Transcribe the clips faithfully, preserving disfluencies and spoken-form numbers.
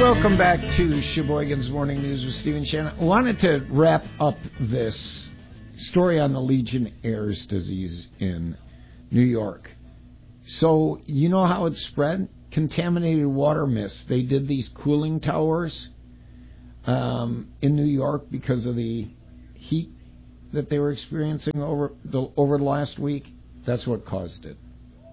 Welcome back to Sheboygan's Morning News with Stephen Shannon. I wanted to wrap up this story on the Legionnaires' disease in New York. So, you know how it spread? Contaminated water mist. They did these cooling towers um, in New York because of the heat that they were experiencing over the, over the last week. That's what caused it.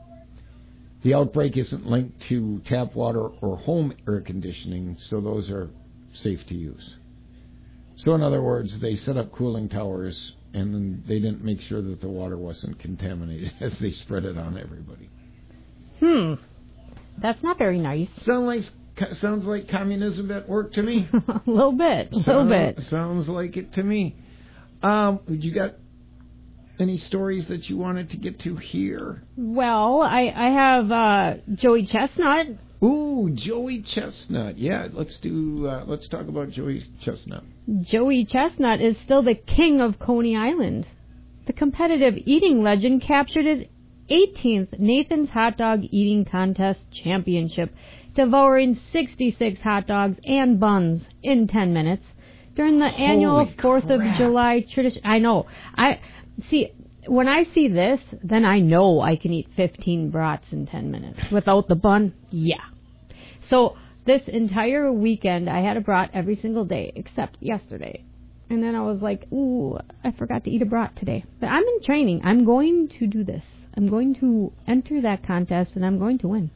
The outbreak isn't linked to tap water or home air conditioning, so those are safe to use. So in other words, they set up cooling towers, and then they didn't make sure that the water wasn't contaminated as they spread it on everybody. Hmm. That's not very nice. Sound like, sounds like communism at work to me. A little bit. A little Sound, bit. Sounds like it to me. Um, you got any stories that you wanted to get to here? Well, I, I have uh, Joey Chestnut. Ooh, Joey Chestnut. Yeah, let's do. Uh, let's talk about Joey Chestnut. Joey Chestnut is still the king of Coney Island. The competitive eating legend captured his eighteenth Nathan's Hot Dog Eating Contest Championship, devouring sixty-six hot dogs and buns in ten minutes during the Holy annual fourth of crap. July tradition. I know. I see. When I see this, then I know I can eat fifteen brats in ten minutes. Without the bun, yeah. So this entire weekend, I had a brat every single day except yesterday. And then I was like, ooh, I forgot to eat a brat today. But I'm in training. I'm going to do this. I'm going to enter that contest, and I'm going to win.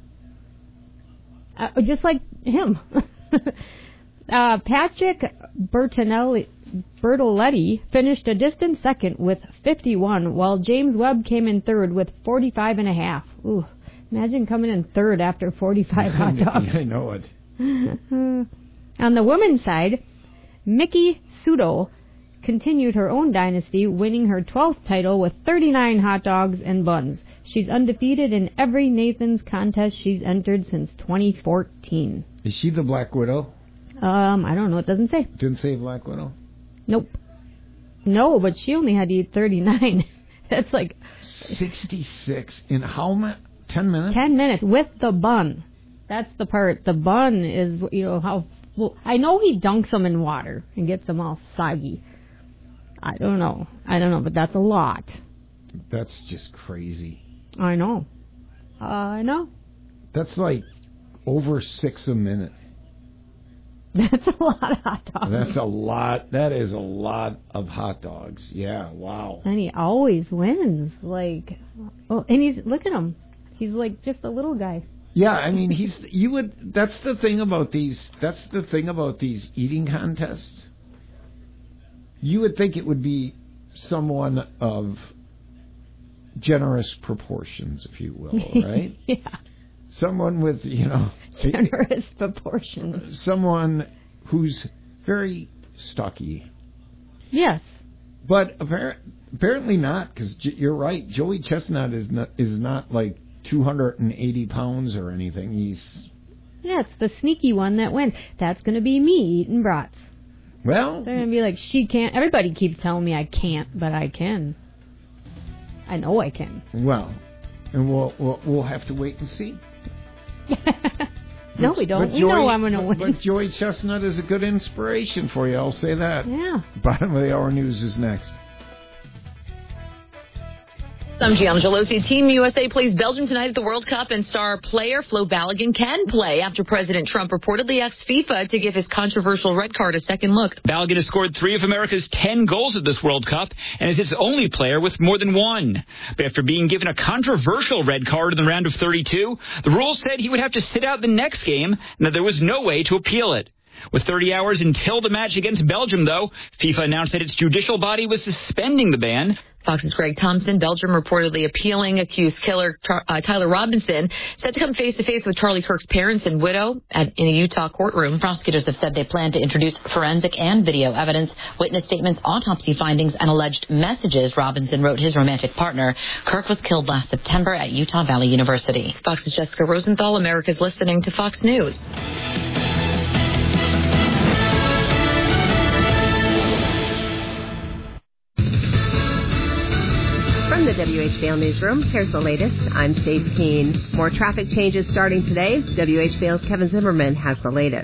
Uh, just like him. uh, Patrick Bertinelli. Bertoletti finished a distant second with fifty-one, while James Webb came in third with forty-five and a half. Ooh, imagine coming in third after forty-five hot dogs. I know it. On the women's side, Mickey Sudo continued her own dynasty, winning her twelfth title with thirty-nine hot dogs and buns. She's undefeated in every Nathan's contest she's entered since twenty fourteen. Is she the Black Widow? Um, I don't know. It doesn't say. Didn't say Black Widow? Nope. No, but she only had to eat thirty-nine. That's like... sixty-six in how many? Ten minutes? Ten minutes with the bun. That's the part. The bun is, you know, how... Well, I know he dunks them in water and gets them all soggy. I don't know. I don't know, but that's a lot. That's just crazy. I know. Uh, I know. That's like over six a minute. That's a lot of hot dogs. That's a lot. That is a lot of hot dogs. Yeah, wow. And he always wins. Like, oh, and he's, look at him. He's like just a little guy. Yeah, I mean, he's, you would, that's the thing about these, that's the thing about these eating contests. You would think it would be someone of generous proportions, if you will, right? Yeah. Someone with, you know... generous proportions. Someone who's very stocky. Yes. But appar- apparently not, because J- you're right. Joey Chestnut is not, is not like two hundred eighty pounds or anything. He's... Yeah, it's the sneaky one that wins. That's going to be me eating brats. Well... They're going to be like, she can't... Everybody keeps telling me I can't, but I can. I know I can. Well, and we'll, we'll, we'll have to wait and see. No, we don't. But we Joey, know I'm going to win. But Joey Chestnut is a good inspiration for you, I'll say that. Yeah. Bottom of the hour news is next. I'm Gianna Gelosi. Team U S A plays Belgium tonight at the World Cup, and star player Flo Balogun can play after President Trump reportedly asked FIFA to give his controversial red card a second look. Balogun has scored three of America's ten goals at this World Cup and is its only player with more than one. But after being given a controversial red card in the round of thirty-two, the rules said he would have to sit out the next game and that there was no way to appeal it. With thirty hours until the match against Belgium, though, FIFA announced that its judicial body was suspending the ban. Fox's Greg Thompson. Belgium reportedly appealing accused killer uh, Tyler Robinson, set to come face-to-face with Charlie Kirk's parents and widow at, in a Utah courtroom. Prosecutors have said they plan to introduce forensic and video evidence, witness statements, autopsy findings, and alleged messages Robinson wrote his romantic partner. Kirk was killed last September at Utah Valley University. Fox's Jessica Rosenthal. America's listening to Fox News. From the W H V L Newsroom, here's the latest. I'm Stacey Keene. More traffic changes starting today. W H V L's Kevin Zimmerman has the latest.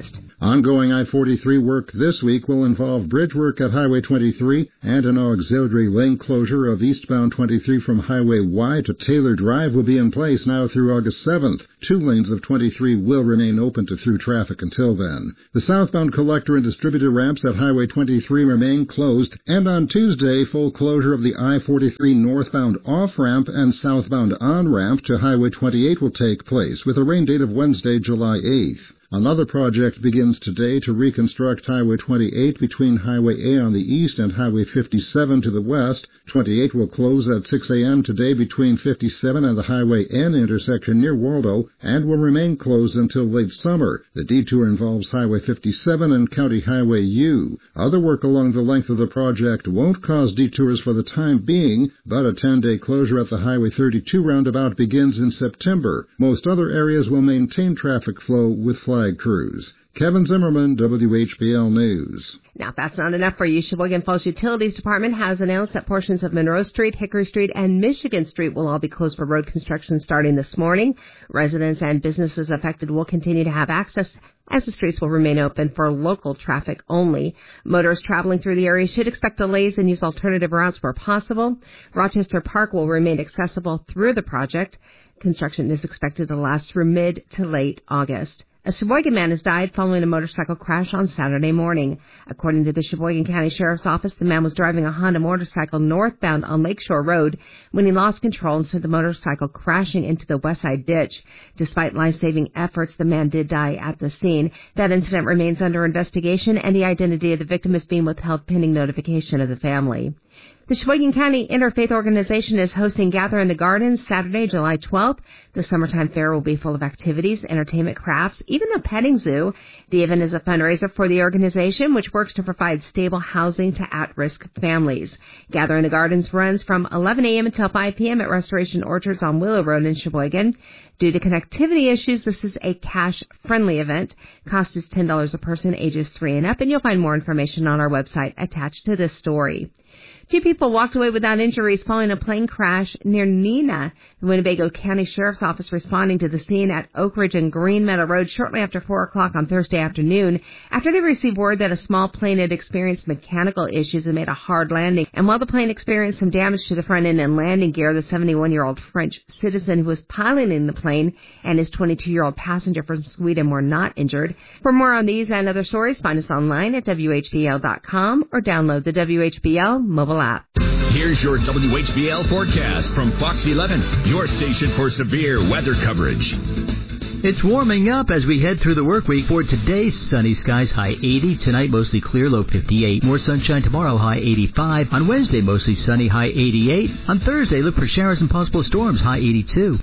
Ongoing I forty-three work this week will involve bridge work at Highway twenty-three and an auxiliary lane closure of eastbound twenty-three from Highway Y to Taylor Drive will be in place now through August seventh. Two lanes of twenty-three will remain open to through traffic until then. The southbound collector and distributor ramps at Highway twenty-three remain closed, and on Tuesday, full closure of the I forty-three northbound off-ramp and southbound on-ramp to Highway twenty-eight will take place, with a rain date of Wednesday, July eighth. Another project begins today to reconstruct Highway twenty-eight between Highway A on the east and Highway fifty-seven to the west. twenty-eight will close at six a.m. today between fifty-seven and the Highway N intersection near Waldo and will remain closed until late summer. The detour involves Highway fifty-seven and County Highway U. Other work along the length of the project won't cause detours for the time being, but a ten-day closure at the Highway thirty-two roundabout begins in September. Most other areas will maintain traffic flow with flag crews. Kevin Zimmerman, W H B L News. Now, if that's not enough for you, Sheboygan Falls Utilities Department has announced that portions of Monroe Street, Hickory Street, and Michigan Street will all be closed for road construction starting this morning. Residents and businesses affected will continue to have access as the streets will remain open for local traffic only. Motorists traveling through the area should expect delays and use alternative routes where possible. Rochester Park will remain accessible through the project. Construction is expected to last through mid to late August. A Sheboygan man has died following a motorcycle crash on Saturday morning. According to the Sheboygan County Sheriff's Office, the man was driving a Honda motorcycle northbound on Lakeshore Road when he lost control and sent the motorcycle crashing into the west side ditch. Despite life-saving efforts, the man did die at the scene. That incident remains under investigation, and the identity of the victim is being withheld pending notification of the family. The Sheboygan County Interfaith Organization is hosting Gather in the Gardens Saturday, July twelfth. The summertime fair will be full of activities, entertainment, crafts, even a petting zoo. The event is a fundraiser for the organization, which works to provide stable housing to at-risk families. Gather in the Gardens runs from eleven a.m. until five p.m. at Restoration Orchards on Willow Road in Sheboygan. Due to connectivity issues, this is a cash-friendly event. Cost is ten dollars a person, ages three and up, and you'll find more information on our website attached to this story. Two people walked away without injuries following a plane crash near Neenah. The Winnebago County Sheriff's Office responding to the scene at Oak Ridge and Green Meadow Road shortly after four o'clock on Thursday afternoon after they received word that a small plane had experienced mechanical issues and made a hard landing. And while the plane experienced some damage to the front end and landing gear, the seventy-one-year-old French citizen who was piloting the plane and his twenty-two-year-old passenger from Sweden were not injured. For more on these and other stories, find us online at W H B L dot com or download the W H B L mobile app. Here's your W H B L forecast from Fox eleven, your station for severe weather coverage. It's warming up as we head through the work week. For today, sunny skies, high eighty. Tonight, mostly clear, low fifty-eight. More sunshine tomorrow, high eighty-five. On Wednesday, mostly sunny, high eighty-eight. On Thursday, look for showers and possible storms, high eighty-two.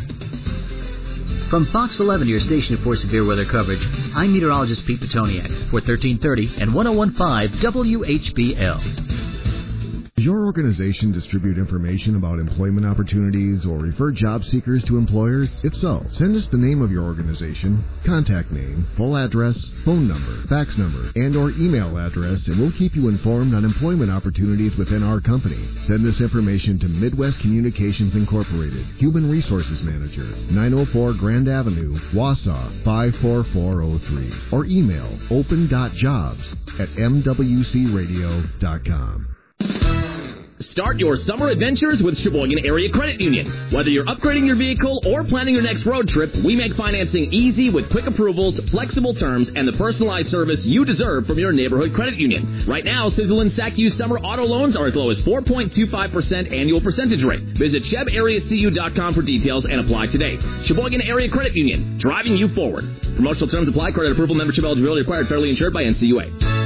From Fox eleven, your station for severe weather coverage, I'm meteorologist Pete Petoniak for thirteen thirty and one oh one point five W H B L. Does your organization distribute information about employment opportunities or refer job seekers to employers? If so, send us the name of your organization, contact name, full address, phone number, fax number, and or email address, and we'll keep you informed on employment opportunities within our company. Send this information to Midwest Communications Incorporated, Human Resources Manager, nine oh four Grand Avenue, Wausau, five four four oh three, or email open dot jobs at m w c radio dot com. Start your summer adventures with Sheboygan Area Credit Union. Whether you're upgrading your vehicle or planning your next road trip, we make financing easy with quick approvals, flexible terms, and the personalized service you deserve from your neighborhood credit union. Right now, Sizzle and Sac U summer auto loans are as low as four point two five percent annual percentage rate. Visit Cheb Area C U dot com for details and apply today. Sheboygan Area Credit Union, driving you forward. Promotional terms apply. Credit approval, membership eligibility required. Fairly insured by N C U A.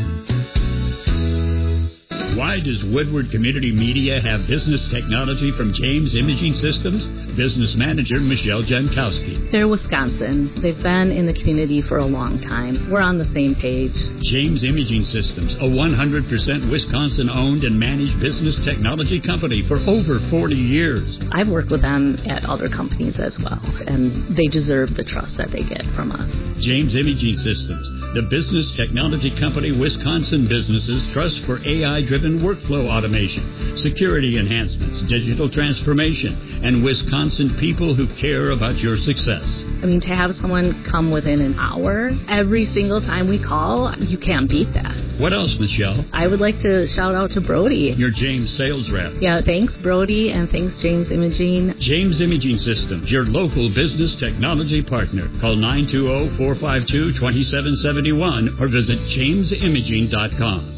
Why does Woodward Community Media have business technology from James Imaging Systems? Business manager Michelle Jankowski. They're Wisconsin. They've been in the community for a long time. We're on the same page. James Imaging Systems, a one hundred percent Wisconsin-owned and managed business technology company for over forty years. I've worked with them at other companies as well, and they deserve the trust that they get from us. James Imaging Systems, the business technology company Wisconsin businesses trust for A I-driven workflow automation, security enhancements, digital transformation, and Wisconsin people who care about your success. I mean, to have someone come within an hour every single time we call, you can't beat that. What else, Michelle? I would like to shout out to Brody. Your James sales rep. Yeah, thanks, Brody, and thanks, James Imaging. James Imaging Systems, your local business technology partner. Call nine two zero, four five two, two seven seven one or visit james imaging dot com.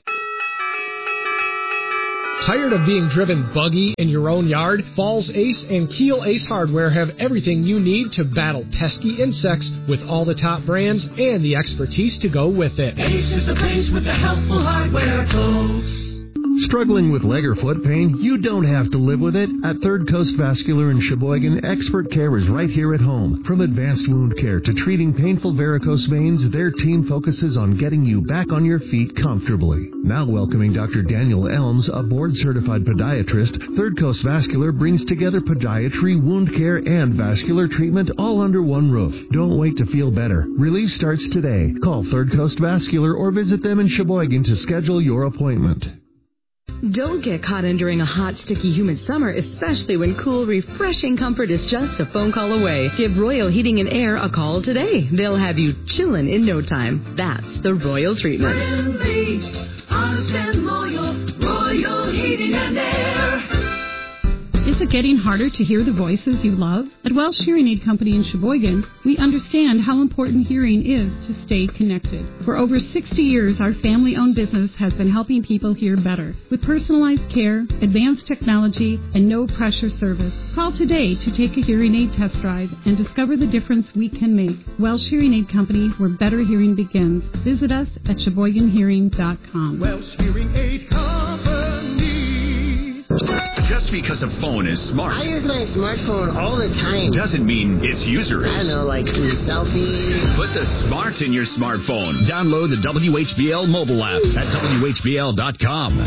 Tired of being driven buggy in your own yard? Falls Ace and Keel Ace Hardware have everything you need to battle pesky insects with all the top brands and the expertise to go with it. Ace is the place with the helpful hardware, folks. Struggling with leg or foot pain? You don't have to live with it. At Third Coast Vascular in Sheboygan, expert care is right here at home. From advanced wound care to treating painful varicose veins, their team focuses on getting you back on your feet comfortably. Now welcoming Doctor Daniel Elms, a board-certified podiatrist, Third Coast Vascular brings together podiatry, wound care, and vascular treatment all under one roof. Don't wait to feel better. Relief starts today. Call Third Coast Vascular or visit them in Sheboygan to schedule your appointment. Don't get caught in during a hot, sticky, humid summer, especially when cool, refreshing comfort is just a phone call away. Give Royal Heating and Air a call today. They'll have you chillin' in no time. That's the Royal treatment. Friendly, honest and loyal, Royal Heating and Air. Is it getting harder to hear the voices you love? At Welsh Hearing Aid Company in Sheboygan, we understand how important hearing is to stay connected. For over sixty years, our family-owned business has been helping people hear better. With personalized care, advanced technology, and no-pressure service. Call today to take a hearing aid test drive and discover the difference we can make. Welsh Hearing Aid Company, where better hearing begins. Visit us at sheboygan hearing dot com. Welsh Hearing Aid Company. Just because a phone is smart. I use my smartphone all the time. Doesn't mean its user is. I don't know, like selfies. Put the smart in your smartphone. Download the W H B L mobile app at W H B L dot com.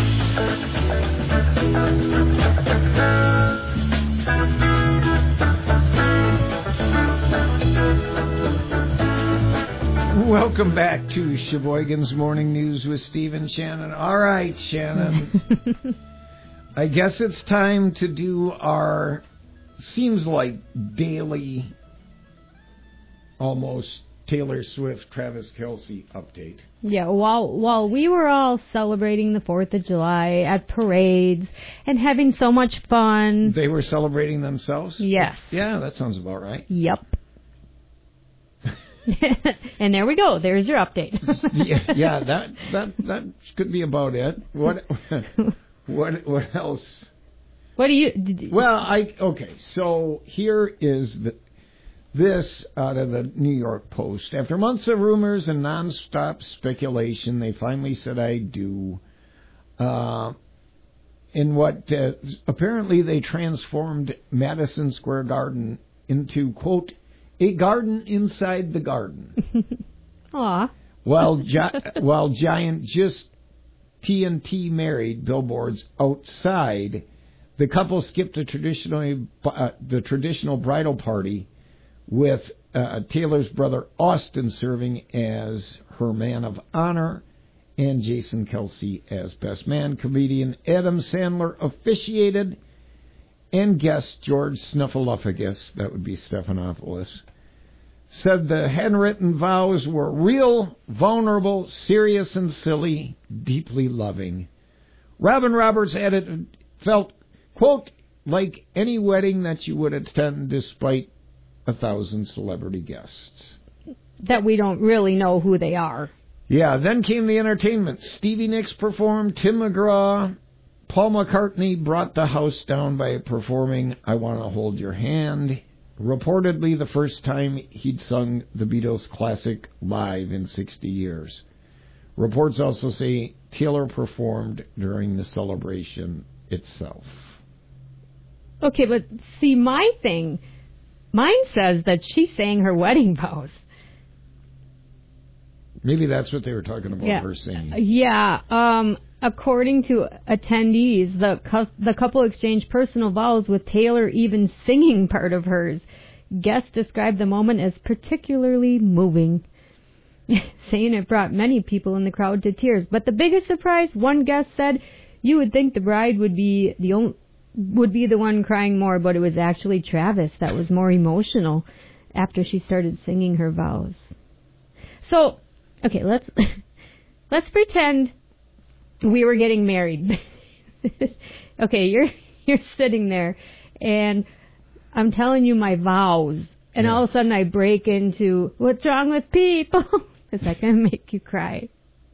Welcome back to Sheboygan's Morning News with Steve and Shannon. All right, Shannon. I guess it's time to do our, seems like daily, almost Taylor Swift, Travis Kelce update. Yeah, while while we were all celebrating the fourth of July at parades and having so much fun. They were celebrating themselves? Yes. Yeah, that sounds about right. Yep. And there we go. There's your update. yeah, yeah, that that that could be about it. What what what else? What do you? Did, well, I okay. So here is the this out of the New York Post. After months of rumors and nonstop speculation, they finally said I do. Uh, in what uh, apparently they transformed Madison Square Garden into, quote, a garden inside the garden. Aw. While, gi- while giant just T N T married billboards outside, the couple skipped a traditionally uh, the traditional bridal party with uh, Taylor's brother Austin serving as her man of honor and Jason Kelce as best man. Comedian Adam Sandler officiated, and guest George Snuffleupagus, that would be Stephanopoulos, said the handwritten vows were real, vulnerable, serious and silly, deeply loving. Robin Roberts added, felt, quote, like any wedding that you would attend despite a thousand celebrity guests. That we don't really know who they are. Yeah, then came the entertainment. Stevie Nicks performed, Tim McGraw, Paul McCartney brought the house down by performing I Want to Hold Your Hand, reportedly the first time he'd sung the Beatles classic live in sixty years. Reports also say Taylor performed during the celebration itself. Okay, but see, my thing, mine says that she sang her wedding vows. Maybe that's what they were talking about, yeah. her singing. Yeah, um... according to attendees, the cu- the couple exchanged personal vows with Taylor even singing part of hers. Guests described the moment as particularly moving. saying it brought many people in the crowd to tears. But the biggest surprise, one guest said, you would think the bride would be the only, would be the one crying more, but it was actually Travis that was more emotional after she started singing her vows. So, okay, let's let's pretend we were getting married. Okay, you're you're sitting there, and I'm telling you my vows, and yeah. all of a sudden I break into, what's wrong with people? Is that going to make you cry?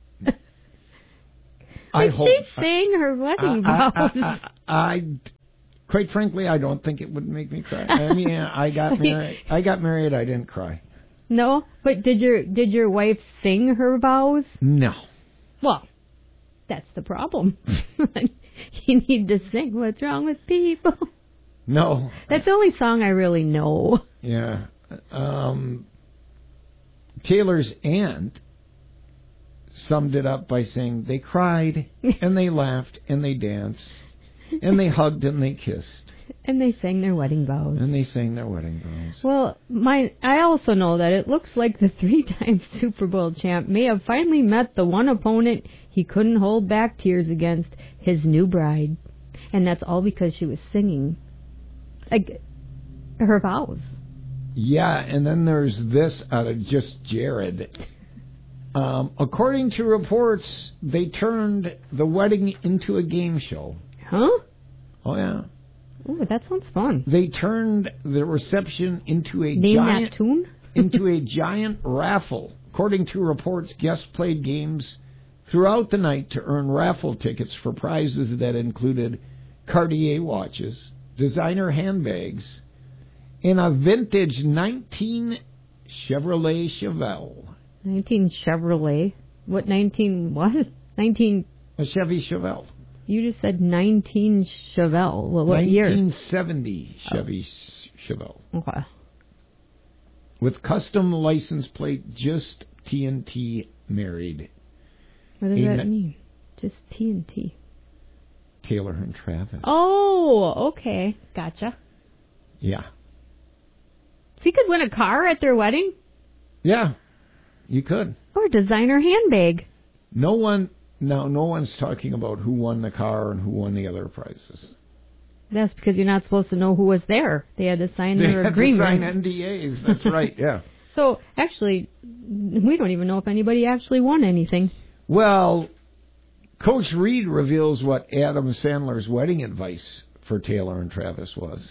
I Did hope, she sang her wedding I, vows? I, I, I, I, quite frankly, I don't think it would make me cry. I mean, I got married. I got married. I didn't cry. No, but did your did your wife sing her vows? No. Well, that's the problem. You need to sing What's Wrong with People. No. That's the only song I really know. Yeah. Um, Taylor's aunt summed it up by saying they cried and they laughed and they danced and they hugged and they kissed. And they sang their wedding vows. And they sang their wedding vows. Well, my I also know that it looks like the three-time Super Bowl champ may have finally met the one opponent he couldn't hold back tears against, his new bride. And that's all because she was singing like her vows. Yeah, and then there's this out of just Jared. Um, according to reports, they turned the wedding into a game show. Huh? Oh, yeah. Ooh, that sounds fun. They turned the reception into a Name giant that tune? into a giant raffle. According to reports, guests played games throughout the night to earn raffle tickets for prizes that included Cartier watches, designer handbags, and a vintage nineteen Chevrolet Chevelle. nineteen Chevrolet? What, nineteen what? nineteen... A Chevy Chevelle. You just said nineteen Chevelle. Well, what year? nineteen seventy Chevy oh. Chevelle. Okay. With custom license plate, just T N T married. What does A that na- mean? Just T N T. Taylor and Travis. Oh, okay. Gotcha. Yeah. So you could win a car at their wedding? Yeah, you could. Or a designer handbag. No one, no, no one's talking about who won the car and who won the other prizes. That's because you're not supposed to know who was there. They had to sign They their had agreement. to sign N D As. That's right. Yeah. So actually, we don't even know if anybody actually won anything. Well, Coach Reed reveals what Adam Sandler's wedding advice for Taylor and Travis was.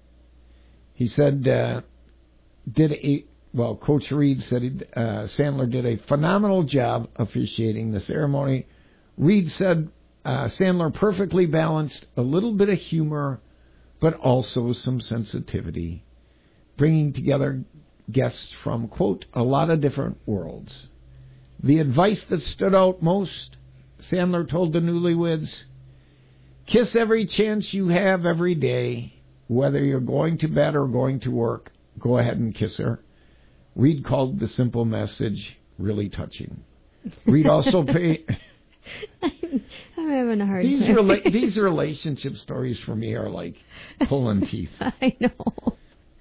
He said, uh, did a, well, Coach Reed said he, uh, Sandler did a phenomenal job officiating the ceremony. Reed said uh, Sandler perfectly balanced a little bit of humor, but also some sensitivity, bringing together guests from, quote, a lot of different worlds. The advice that stood out most, Sandler told the newlyweds, kiss every chance you have every day. Whether you're going to bed or going to work, go ahead and kiss her. Reed called the simple message really touching. Reed also paid... I'm having a hard these time. Rela- these relationship stories for me are like pulling teeth. I know.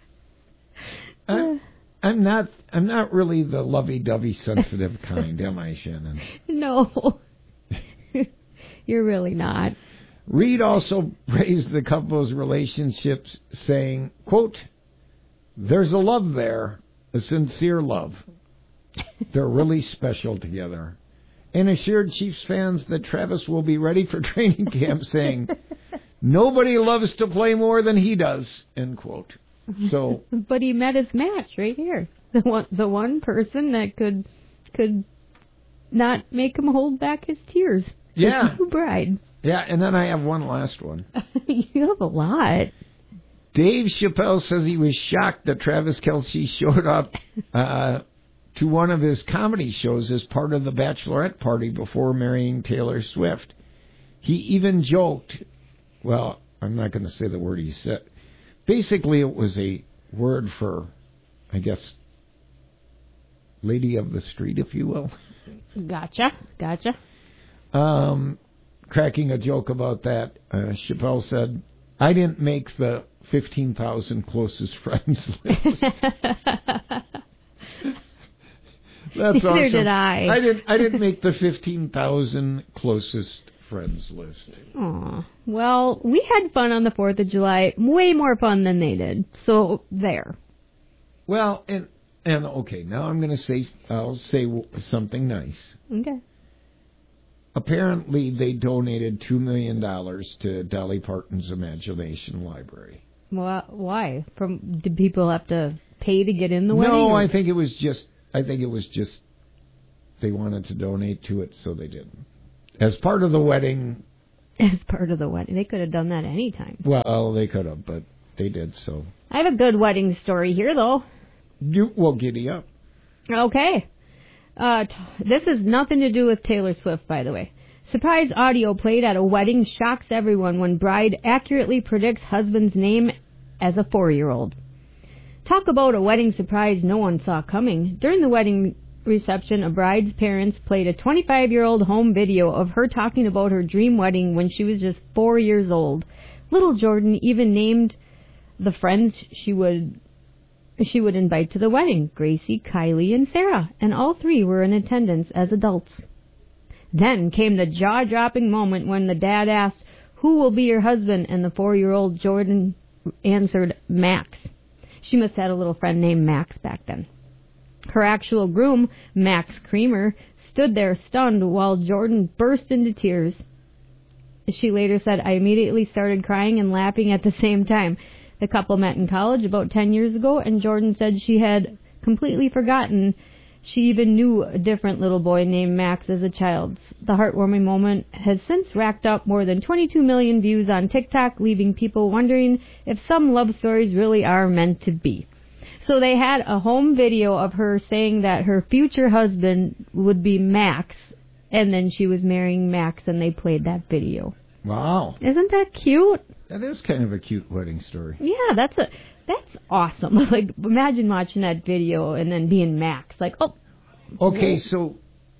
I, I'm not. I'm not really the lovey-dovey, sensitive kind, am I, Shannon? No, you're really not. Reed also praised the couple's relationships, saying, quote, there's a love there, a sincere love. They're really special together. And assured Chiefs fans that Travis will be ready for training camp, saying, nobody loves to play more than he does, end quote. So, but he met his match right here. The one, the one person that could could not make him hold back his tears. Yeah. His new bride. Yeah, and then I have one last one. You have a lot. Dave Chappelle says he was shocked that Travis Kelce showed up uh, to one of his comedy shows as part of the bachelorette party before marrying Taylor Swift. He even joked, well, I'm not going to say the word he said. Basically, it was a word for, I guess, lady of the street, if you will. Gotcha, gotcha. Um, cracking a joke about that, uh, Chappelle said, I didn't make the fifteen thousand closest friends list. That's Neither awesome. did I. I didn't. I didn't make the fifteen thousand closest friends list. Aw. Well, we had fun on the fourth of July. Way more fun than they did. So, there. Well, and and okay, now I'm going to say, I'll say something nice. Okay. Apparently, they donated two million dollars to Dolly Parton's Imagination Library. Well, why? From did people have to pay to get in the wedding? No, or? I think it was just, I think it was just, they wanted to donate to it, so they didn't. As part of the wedding. As part of the wedding. They could have done that any time. Well, they could have, but they did, so. I have a good wedding story here, though. You, well, giddy up. Okay. Uh, t- this has nothing to do with Taylor Swift, by the way. Surprise audio played at a wedding shocks everyone when bride accurately predicts husband's name as a four-year-old. Talk about a wedding surprise no one saw coming. During the wedding reception, a bride's parents played a twenty-five-year-old home video of her talking about her dream wedding when she was just four years old. Little Jordan even named the friends she would she would invite to the wedding, Gracie, Kylie, and Sarah, and all three were in attendance as adults. Then came the jaw-dropping moment when the dad asked, "Who will be your husband?" and the four-year-old Jordan answered, "Max." She must have had a little friend named Max back then. Her actual groom, Max Creamer, stood there stunned while Jordan burst into tears. She later said, "I immediately started crying and laughing at the same time." The couple met in college about ten years ago, and Jordan said she had completely forgotten she even knew a different little boy named Max as a child. The heartwarming moment has since racked up more than twenty-two million views on TikTok, leaving people wondering if some love stories really are meant to be. So they had a home video of her saying that her future husband would be Max, and then she was marrying Max, and they played that video. Wow. Isn't that cute? That is kind of a cute wedding story. Yeah, that's a that's awesome. Like, imagine watching that video and then being Max. Like, oh. Okay, so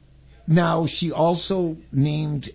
now she also named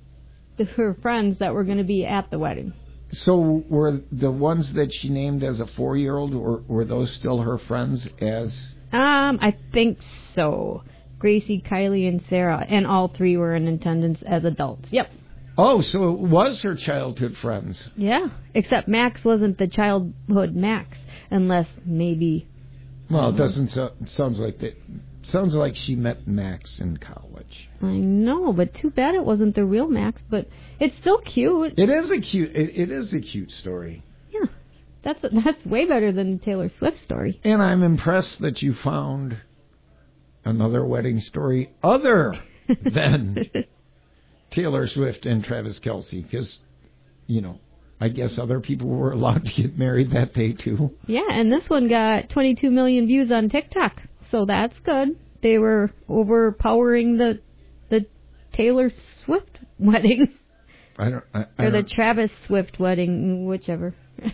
her friends that were going to be at the wedding. So were the ones that she named as a four-year-old, or were those still her friends as? Um, I think so. Gracie, Kylie, and Sarah, and all three were in attendance as adults. Yep. Oh, so it was her childhood friends. Yeah, except Max wasn't the childhood Max, unless maybe. Well, it doesn't so, sounds like that. Sounds like she met Max in college. I know, but too bad it wasn't the real Max. But it's still cute. It is a cute. It, it is a cute story. Yeah, that's that's way better than the Taylor Swift story. And I'm impressed that you found another wedding story other than Taylor Swift and Travis Kelce, because, you know, I guess other people were allowed to get married that day too. Yeah, and this one got twenty-two million views on TikTok, so that's good. They were overpowering the the Taylor Swift wedding. I don't. I, I or the don't. Travis Swift wedding, whichever.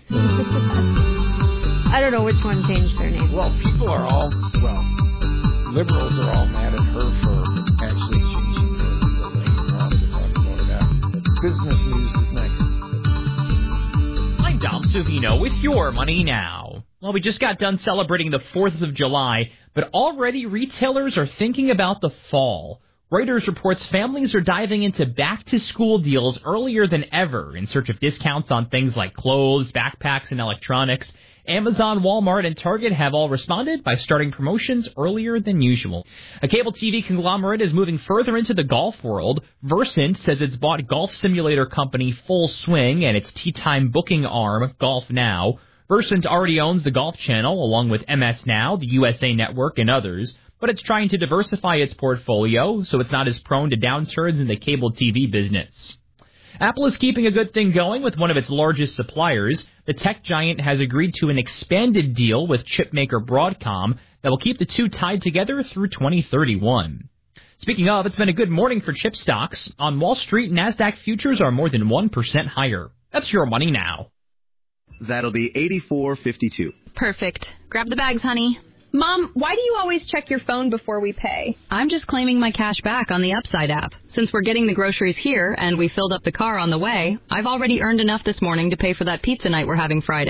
I don't know which one changed their name. Well, people are all well. Liberals are all mad at her for actually changing her legal name. We'll have to talk about it after. Business news is next. I'm Dom Savino with your Money Now. Well, we just got done celebrating the fourth of July, but already retailers are thinking about the fall. Reuters reports families are diving into back-to-school deals earlier than ever in search of discounts on things like clothes, backpacks, and electronics. Amazon, Walmart, and Target have all responded by starting promotions earlier than usual. A cable T V conglomerate is moving further into the golf world. Versant says it's bought golf simulator company Full Swing and its tee time booking arm, Golf Now. Versant already owns the Golf Channel, along with M S Now, the U S A Network, and others, but it's trying to diversify its portfolio so it's not as prone to downturns in the cable T V business. Apple is keeping a good thing going with one of its largest suppliers. The tech giant has agreed to an expanded deal with chipmaker Broadcom that will keep the two tied together through twenty thirty-one. Speaking of, it's been a good morning for chip stocks. On Wall Street, NASDAQ futures are more than one percent higher. That's your Money Now. That'll be eighty-four fifty-two. Perfect. Grab the bags, honey. Mom, why do you always check your phone before we pay? I'm just claiming my cash back on the Upside app. Since we're getting the groceries here and we filled up the car on the way, I've already earned enough this morning to pay for that pizza night we're having Friday.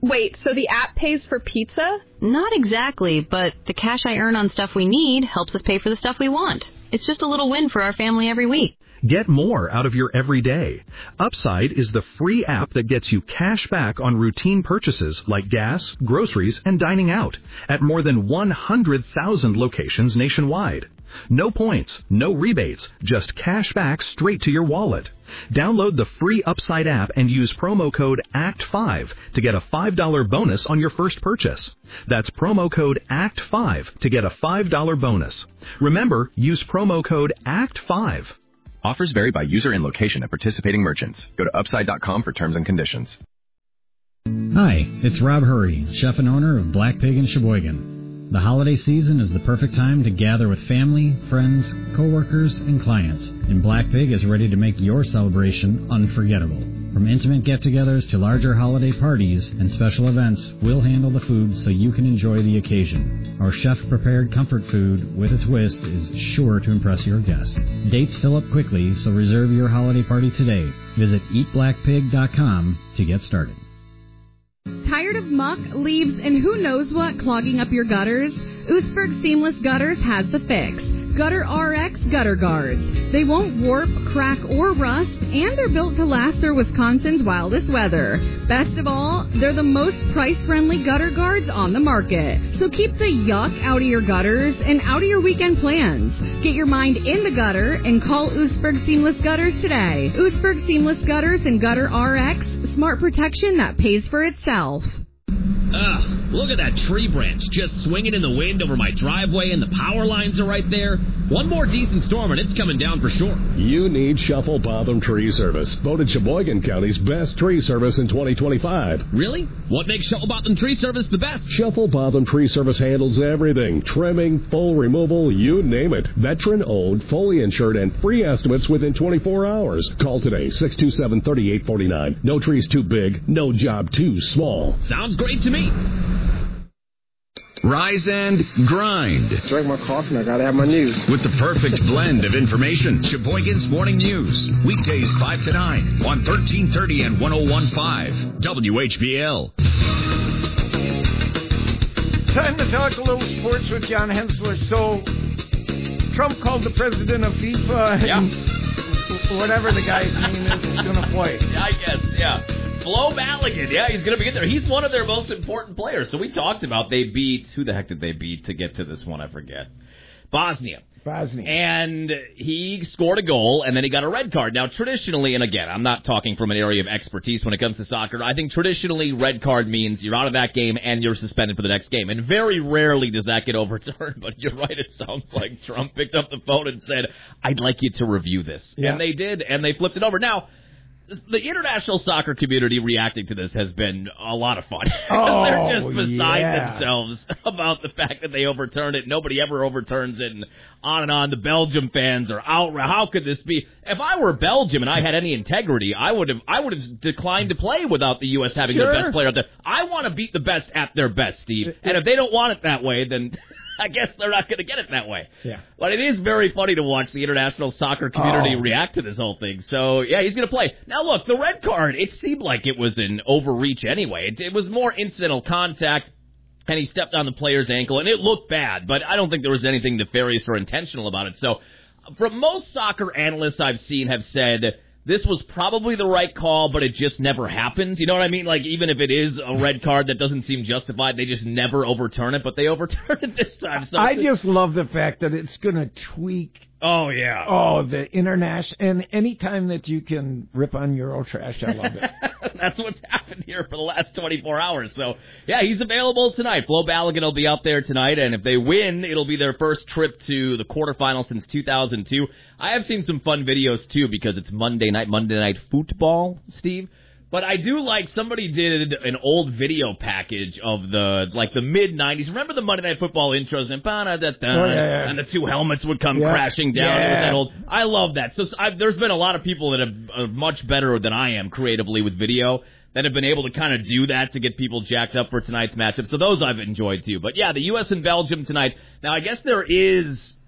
Wait, so the app pays for pizza? Not exactly, but the cash I earn on stuff we need helps us pay for the stuff we want. It's just a little win for our family every week. Get more out of your everyday. Upside is the free app that gets you cash back on routine purchases like gas, groceries, and dining out at more than one hundred thousand locations nationwide. No points, no rebates, just cash back straight to your wallet. Download the free Upside app and use promo code A C T five to get a five dollars bonus on your first purchase. That's promo code A C T five to get a five dollars bonus. Remember, use promo code A C T five. Offers vary by user and location at participating merchants. Go to upside dot com for terms and conditions. Hi, it's Rob Hurry, chef and owner of Black Pig in Sheboygan. The holiday season is the perfect time to gather with family, friends, coworkers, and clients, and Black Pig is ready to make your celebration unforgettable. From intimate get-togethers to larger holiday parties and special events, we'll handle the food so you can enjoy the occasion. Our chef-prepared comfort food with a twist is sure to impress your guests. Dates fill up quickly, so reserve your holiday party today. Visit eat black pig dot com to get started. Tired of muck, leaves, and who knows what clogging up your gutters? Oostburg Seamless Gutters has the fix. Gutter R X Gutter Guards. They won't warp, crack, or rust, and they're built to last through Wisconsin's wildest weather. Best of all, they're the most price-friendly gutter guards on the market. So keep the yuck out of your gutters and out of your weekend plans. Get your mind in the gutter and call Oostburg Seamless Gutters today. Oostburg Seamless Gutters and Gutter R X. Smart protection that pays for itself. Ugh, look at that tree branch just swinging in the wind over my driveway, and the power lines are right there. One more decent storm and it's coming down for sure. You need Shuffle Botham Tree Service, voted Sheboygan County's best tree service in twenty twenty-five. Really? What makes Shuffle Botham Tree Service the best? Shuffle Botham Tree Service handles everything. Trimming, full removal, you name it. Veteran-owned, fully insured, and free estimates within twenty-four hours. Call today, six two seven, three eight four nine. No tree's too big, no job too small. Sounds great to me. Rise and grind. Drink my coffee and I gotta have my news. With the perfect blend of information. Sheboygan's Morning News. Weekdays five to nine on thirteen thirty and one oh one point five W H B L. Time to talk a little sports with John Hensler. So, Trump called the president of FIFA and yeah. whatever the guy's name is going to play. I guess, yeah. Flo Balogun, yeah, he's going to be in there. He's one of their most important players. So we talked about they beat, who the heck did they beat to get to this one? I forget. Bosnia. Bosnia. And he scored a goal, and then he got a red card. Now, traditionally, and again, I'm not talking from an area of expertise when it comes to soccer. I think traditionally red card means you're out of that game and you're suspended for the next game. And very rarely does that get overturned. But you're right, it sounds like Trump picked up the phone and said, I'd like you to review this. Yeah. And they did, and they flipped it over. Now, the international soccer community reacting to this has been a lot of fun. Oh, they're just beside yeah. themselves about the fact that they overturned it. Nobody ever overturns it, and on and on. The Belgium fans are out. How could this be? If I were Belgium and I had any integrity, I would have I would have declined to play without the U S having Sure. their best player out there. I want to beat the best at their best, Steve. And if they don't want it that way, then I guess they're not going to get it that way. Yeah. But it is very funny to watch the international soccer community Oh. react to this whole thing. So, yeah, he's going to play. Now, look, the red card, it seemed like it was an overreach anyway. It, it was more incidental contact, and he stepped on the player's ankle, and it looked bad. But I don't think there was anything nefarious or intentional about it. So, from most soccer analysts I've seen have said this was probably the right call, but it just never happened. You know what I mean? Like, even if it is a red card that doesn't seem justified, they just never overturn it, but they overturn it this time. So I just love the fact that it's going to tweak. Oh, yeah. Oh, the international. And anytime that you can rip on Eurotrash, I love it. That's what's happened here for the last twenty-four hours. So, yeah, he's available tonight. Flo Balogun will be out there tonight, and if they win, it'll be their first trip to the quarterfinals since two thousand two. I have seen some fun videos, too, because it's Monday night, Monday night football, Steve. But I do like somebody did an old video package of the, like, the mid nineties. Remember the Monday Night Football intros? And, oh, yeah, yeah. and the two helmets would come yeah. crashing down. Yeah. It was that old. I love that. So I've, there's been a lot of people that have, are much better than I am creatively with video that have been able to kind of do that to get people jacked up for tonight's matchup. So those I've enjoyed, too. But, yeah, the U S and Belgium tonight. Now, I guess there is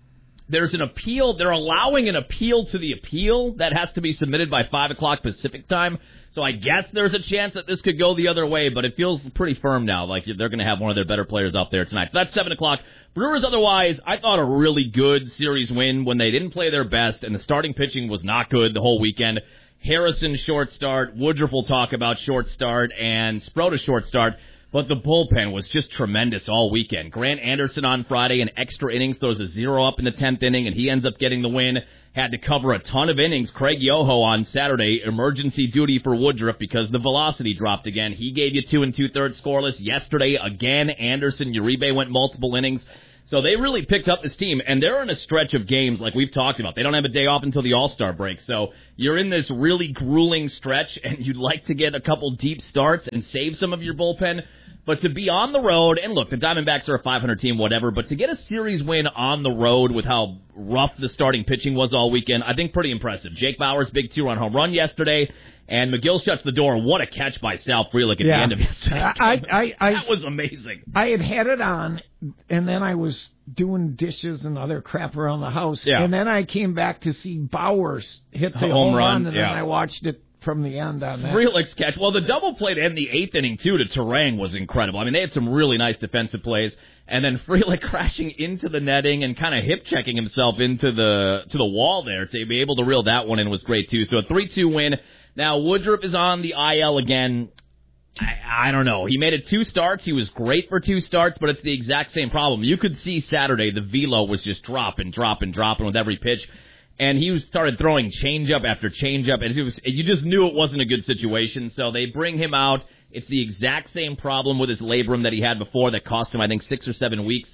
There's an appeal. They're allowing an appeal to the appeal that has to be submitted by five o'clock Pacific time. So I guess there's a chance that this could go the other way, but it feels pretty firm now. Like they're going to have one of their better players out there tonight. So that's seven o'clock. Brewers otherwise, I thought a really good series win when they didn't play their best, and the starting pitching was not good the whole weekend. Harrison short start, Woodruff will talk about short start, and Sprota short start. But the bullpen was just tremendous all weekend. Grant Anderson on Friday in extra innings throws a zero up in the tenth inning, and he ends up getting the win. Had to cover a ton of innings. Craig Yoho on Saturday, emergency duty for Woodruff because the velocity dropped again. He gave you two and two-thirds scoreless. Yesterday, again, Anderson, Uribe went multiple innings. So they really picked up this team, and they're in a stretch of games like we've talked about. They don't have a day off until the All-Star break. So you're in this really grueling stretch, and you'd like to get a couple deep starts and save some of your bullpen. But to be on the road, and look, the Diamondbacks are a five hundred team, whatever, but to get a series win on the road with how rough the starting pitching was all weekend, I think pretty impressive. Jake Bauers, big two-run home run yesterday, and McGill shuts the door. What a catch by Sal Frelick at yeah. the end of yesterday. I, I, I, that was amazing. I had had it on, and then I was doing dishes and other crap around the house, yeah. and then I came back to see Bauers hit the home, home run, run, and yeah. then I watched it from the end on that. Frelick's catch. Well, the double play to end the eighth inning, too, to Terang was incredible. I mean, they had some really nice defensive plays. And then Frelick crashing into the netting and kind of hip-checking himself into the to the wall there to be able to reel that one in was great, too. So a three two win. Now, Woodruff is on the I L again. I, I don't know. He made it two starts. He was great for two starts, but it's the exact same problem. You could see Saturday the velo was just dropping, dropping, dropping with every pitch. And he started throwing changeup after changeup, and it was, you just knew it wasn't a good situation. So they bring him out. It's the exact same problem with his labrum that he had before that cost him, I think, six or seven weeks.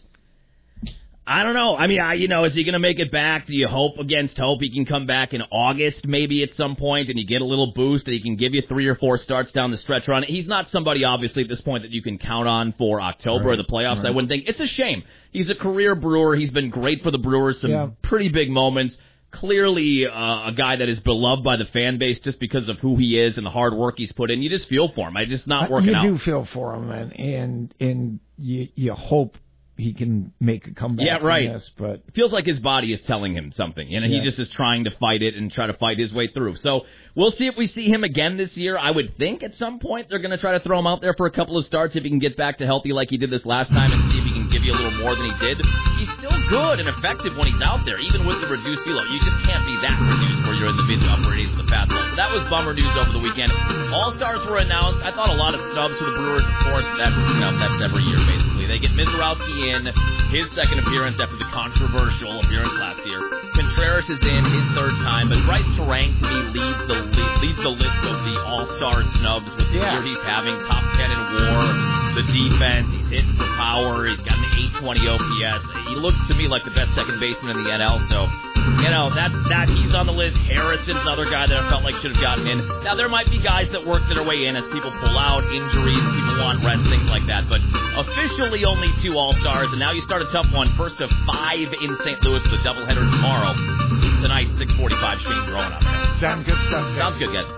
I don't know. I mean, I, you know, is he going to make it back? Do you hope against hope he can come back in August maybe at some point and you get a little boost that he can give you three or four starts down the stretch run? He's not somebody, obviously, at this point that you can count on for October right. or the playoffs. Right. I wouldn't think. It's a shame. He's a career Brewer. He's been great for the Brewers, some yeah. pretty big moments. Clearly uh, a guy that is beloved by the fan base just because of who he is and the hard work he's put in. You just feel for him. It's just not working you out. You do feel for him, and and, and you, you hope he can make a comeback. Yeah, right. From this, but it feels like his body is telling him something. You know, yeah. he just is trying to fight it and try to fight his way through. So we'll see if we see him again this year. I would think at some point they're going to try to throw him out there for a couple of starts if he can get back to healthy like he did this last time and see if he can give you a little more than he did. He's still good and effective when he's out there, even with the reduced velo. You just can't be that reduced where you're in the mid to upper eighties with the fastball. So that was bummer news over the weekend. All-Stars were announced. I thought a lot of snubs for the Brewers, of course. That's, you know, that's every year, basically. They get Mizorowski in, his second appearance after the controversial appearance last year. Contreras is in his third time, but Bryce Terang, to me, leads the leads the list of the all-star snubs with the yeah. year he's having. Top ten in WAR, the defense, he's hitting for power, he's got an eight twenty O P S. He looks to me like the best second baseman in the N L, so, you know, that's, that he's on the list. Harrison's another guy that I felt like should have gotten in. Now, there might be guys that work their way in as people pull out, injuries, people want rest, things like that, but officially only two all-stars, and now you start a tough one. First of five in Saint Louis with a doubleheader tomorrow. Tonight, six forty-five, Shane Drone out there. Sounds good stuff. Sounds good, guys.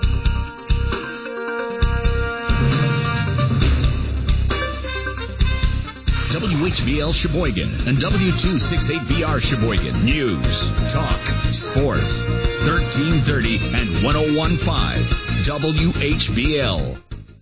W H B L Sheboygan and W two sixty-eight B R Sheboygan. News, talk, sports. thirteen thirty and ten fifteen. W H B L.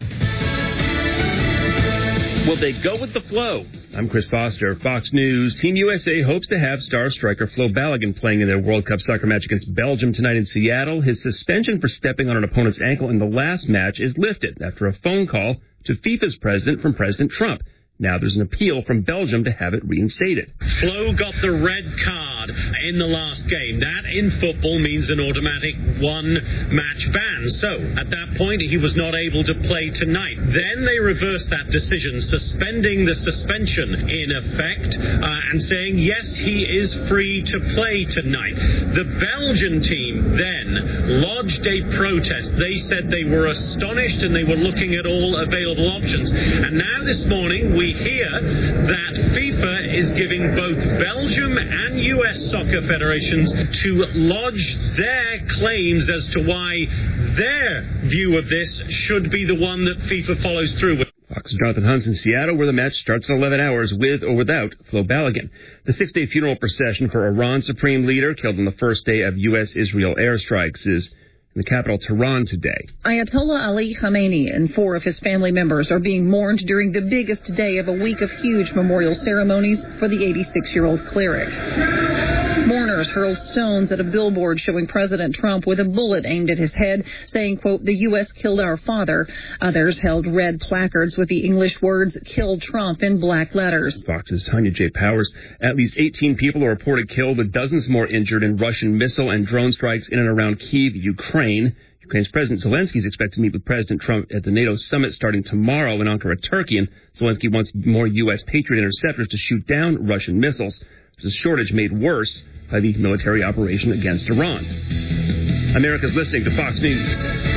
Will they go with the flow? I'm Chris Foster, Fox News. Team U S A hopes to have star striker Flo Balogun playing in their World Cup soccer match against Belgium tonight in Seattle. His suspension for stepping on an opponent's ankle in the last match is lifted after a phone call to FIFA's president from President Trump. Now there's an appeal from Belgium to have it reinstated. Flo got the red card in the last game. That in football means an automatic one-match ban. So at that point, he was not able to play tonight. Then they reversed that decision, suspending the suspension in effect uh, and saying, yes, he is free to play tonight. The Belgian team then lodged a protest. They said they were astonished and they were looking at all available options. And now this morning, we hear that FIFA is giving both Belgium and U S soccer federations to lodge their claims as to why their view of this should be the one that FIFA follows through with. Fox Jonathan Hunt's in Seattle, where the match starts in eleven hours with or without Flo Balogun. The six-day funeral procession for Iran's supreme leader, killed on the first day of U S Israel airstrikes, is in the capital, Tehran, today. Ayatollah Ali Khamenei and four of his family members are being mourned during the biggest day of a week of huge memorial ceremonies for the eighty-six-year-old cleric. Mourners hurled stones at a billboard showing President Trump with a bullet aimed at his head, saying, quote, "The U S killed our father." Others held red placards with the English words, "Kill Trump," in black letters. Fox's Tanya J. Powers. At least eighteen people are reported killed, with dozens more injured in Russian missile and drone strikes in and around Kyiv, Ukraine. Ukraine's President Zelensky is expected to meet with President Trump at the NATO summit starting tomorrow in Ankara, Turkey, and Zelensky wants more U S Patriot interceptors to shoot down Russian missiles. There's a shortage made worse by the military operation against Iran. America's listening to Fox News.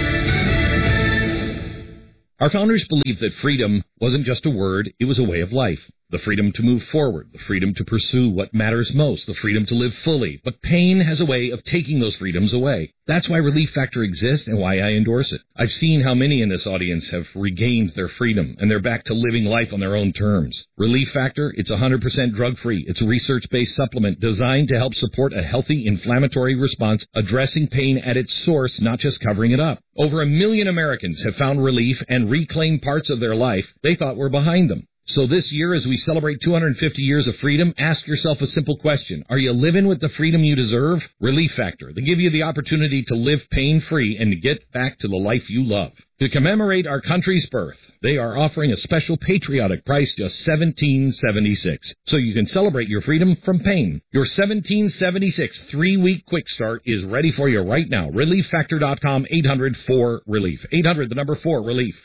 Our founders believed that freedom wasn't just a word, it was a way of life. The freedom to move forward, the freedom to pursue what matters most, the freedom to live fully. But pain has a way of taking those freedoms away. That's why Relief Factor exists and why I endorse it. I've seen how many in this audience have regained their freedom, and they're back to living life on their own terms. Relief Factor, it's one hundred percent drug-free. It's a research-based supplement designed to help support a healthy inflammatory response, addressing pain at its source, not just covering it up. Over a million Americans have found relief and reclaimed parts of their life they thought were behind them. So this year, as we celebrate two hundred fifty years of freedom, ask yourself a simple question. Are you living with the freedom you deserve? Relief Factor. They give you the opportunity to live pain-free and to get back to the life you love. To commemorate our country's birth, they are offering a special patriotic price, just seventeen dollars and seventy-six cents. So you can celebrate your freedom from pain. Your seventeen dollars and seventy-six cents three-week quick start is ready for you right now. relief factor dot com, eight hundred four relief. eight hundred, the number four, relief.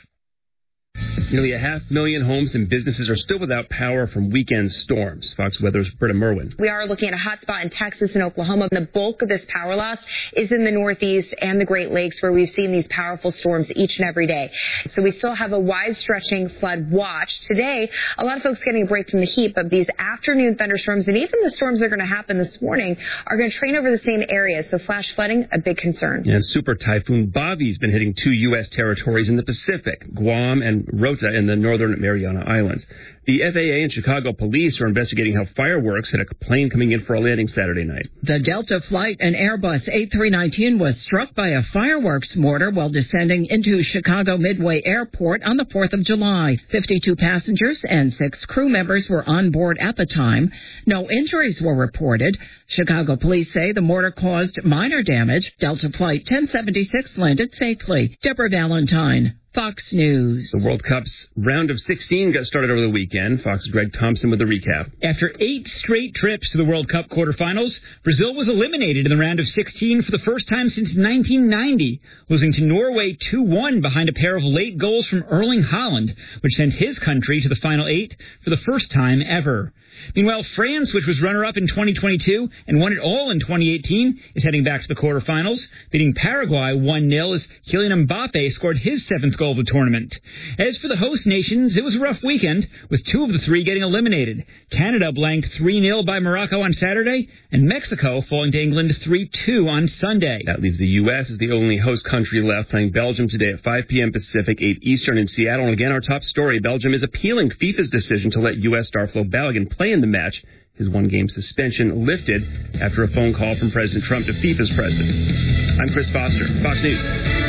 Nearly a half million homes and businesses are still without power from weekend storms. Fox Weather's Britta Merwin. We are looking at a hot spot in Texas and Oklahoma. The bulk of this power loss is in the Northeast and the Great Lakes, where we've seen these powerful storms each and every day. So we still have a wide-stretching flood watch. Today, a lot of folks getting a break from the heat, but these afternoon thunderstorms and even the storms that are going to happen this morning are going to train over the same areas. So flash flooding, a big concern. And Super Typhoon Bobby's been hitting two U S territories in the Pacific, Guam and Rota in the northern Mariana Islands. The F A A and Chicago police are investigating how fireworks hit a plane coming in for a landing Saturday night. The Delta flight, an Airbus eight three nineteen, was struck by a fireworks mortar while descending into Chicago Midway Airport on the fourth of July. fifty-two passengers and six crew members were on board at the time. No injuries were reported. Chicago police say the mortar caused minor damage. Delta flight ten seventy-six landed safely. Deborah Valentine, Fox News. The World Cup's round of sixteen got started over the weekend. Fox's Greg Thompson with the recap. After eight straight trips to the World Cup quarterfinals, Brazil was eliminated in the round of sixteen for the first time since nineteen ninety, losing to Norway two one behind a pair of late goals from Erling Haaland, which sent his country to the final eight for the first time ever. Meanwhile, France, which was runner-up in twenty twenty-two and won it all in twenty eighteen, is heading back to the quarterfinals, beating Paraguay one nil as Kylian Mbappe scored his seventh goal of the tournament. As for the host nations, it was a rough weekend, with two of the three getting eliminated. Canada blanked three nil by Morocco on Saturday, and Mexico falling to England three two on Sunday. That leaves the U S as the only host country left, playing Belgium today at five p.m. Pacific, eight Eastern in Seattle. And again, our top story, Belgium is appealing FIFA's decision to let U S star Flo Balogun play in the match. His one-game suspension lifted after a phone call from President Trump to FIFA's president. I'm Chris Foster, Fox News.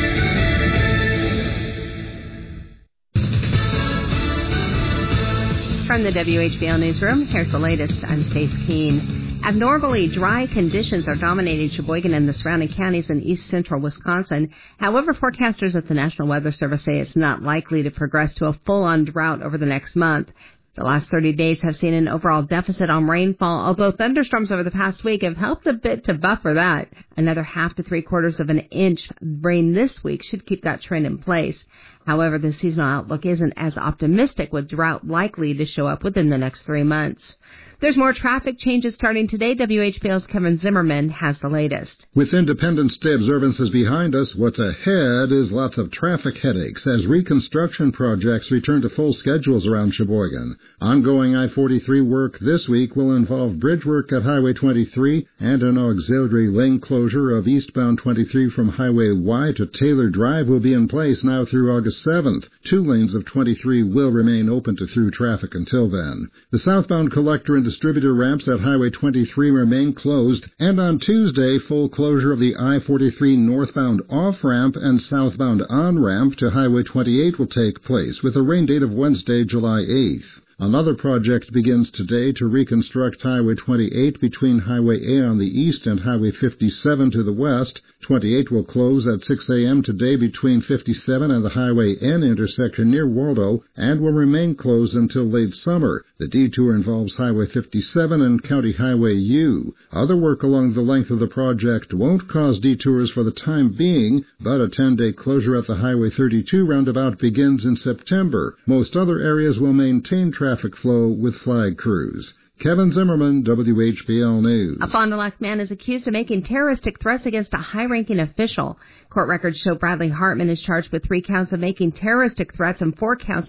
From the W H B L Newsroom, here's the latest. I'm Stace Keene. Abnormally dry conditions are dominating Sheboygan and the surrounding counties in east central Wisconsin. However, forecasters at the National Weather Service say it's not likely to progress to a full-on drought over the next month. The last thirty days have seen an overall deficit on rainfall, although thunderstorms over the past week have helped a bit to buffer that. Another half to three quarters of an inch rain this week should keep that trend in place. However, the seasonal outlook isn't as optimistic, with drought likely to show up within the next three months. There's more traffic changes starting today. W H B L's Kevin Zimmerman has the latest. With Independence Day observances behind us, what's ahead is lots of traffic headaches as reconstruction projects return to full schedules around Sheboygan. Ongoing I forty-three work this week will involve bridge work at Highway twenty-three and an auxiliary lane closure of eastbound twenty-three from Highway Y to Taylor Drive will be in place now through August seventh. Two lanes of twenty-three will remain open to through traffic until then. The southbound collector and distributor ramps at Highway twenty-three remain closed, and on Tuesday, full closure of the I forty-three northbound off-ramp and southbound on-ramp to Highway twenty-eight will take place, with a rain date of Wednesday, July eighth. Another project begins today to reconstruct Highway twenty-eight between Highway A on the east and Highway fifty-seven to the west. twenty-eight will close at six a.m. today between fifty-seven and the Highway N intersection near Waldo and will remain closed until late summer. The detour involves Highway fifty-seven and County Highway U. Other work along the length of the project won't cause detours for the time being, but a ten-day closure at the Highway thirty-two roundabout begins in September. Most other areas will maintain traffic traffic flow with flag crews. Kevin Zimmerman, W H B L News. A Fond du Lac man is accused of making terroristic threats against a high-ranking official. Court records show Bradley Hartman is charged with three counts of making terroristic threats and four counts